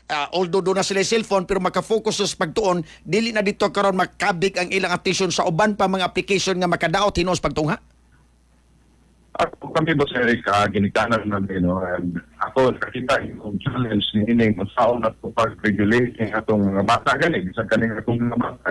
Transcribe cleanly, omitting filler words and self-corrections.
although doon na sila cellphone pero makafocus sa pagtuon, dili na dito karon makabig ang ilang attention sa uban pa mga application nga makadaot hinos pagtungha. Ako kami ba sa Erika, ginikanan namin, and ako nakita yung challenge ni Ining, kung saan na pag-regulate ng atong mga bata galing, sa kaning atong mga bata.